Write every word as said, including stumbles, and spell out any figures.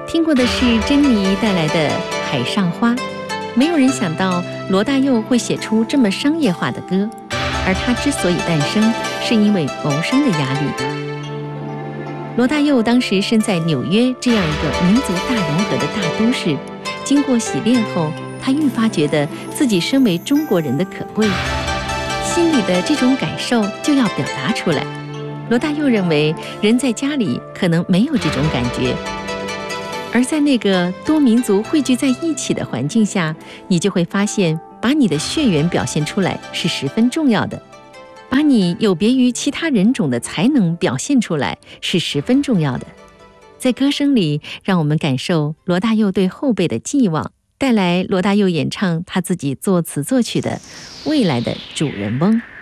听过的是珍妮带来的《海上花》，没有人想到罗大佑会写出这么商业化的歌，而他之所以诞生，是因为谋生的压力。罗大佑当时身在纽约这样一个民族大融合的大都市，经过洗练后，他愈发觉得自己身为中国人的可贵，心里的这种感受就要表达出来。罗大佑认为，人在家里可能没有这种感觉，而在那个多民族汇聚在一起的环境下，你就会发现，把你的血缘表现出来是十分重要的，把你有别于其他人种的才能表现出来是十分重要的。在歌声里，让我们感受罗大佑对后辈的寄望，带来罗大佑演唱他自己作词作曲的《未来的主人翁》。